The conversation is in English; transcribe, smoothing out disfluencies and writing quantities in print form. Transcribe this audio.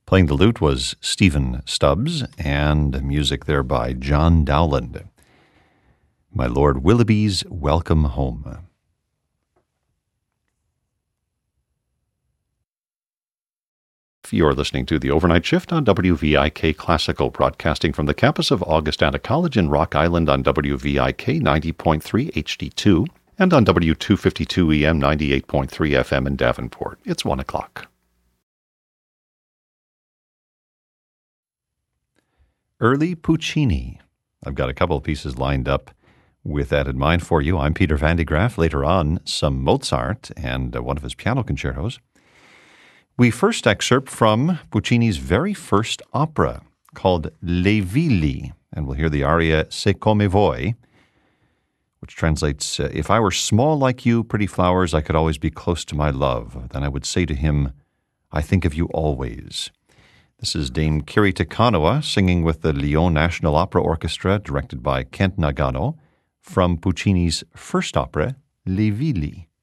Playing the lute was Stephen Stubbs, and music there by John Dowland. My Lord Willoughby's Welcome Home. You're listening to The Overnight Shift on WVIK Classical, broadcasting from the campus of Augustana College in Rock Island on WVIK 90.3 HD2 and on W252 EM 98.3 FM in Davenport. It's 1 o'clock. Early Puccini. I've got a couple of pieces lined up with that in mind for you. I'm Peter Van de Graaff. Later on, some Mozart and one of his piano concertos. We first excerpt from Puccini's very first opera called Le Villi, and we'll hear the aria Se come vuoi, which translates, if I were small like you, pretty flowers, I could always be close to my love. Then I would say to him, I think of you always. This is Dame Kiri Te Kanawa singing with the Lyon National Opera Orchestra, directed by Kent Nagano, from Puccini's first opera, Le Villi.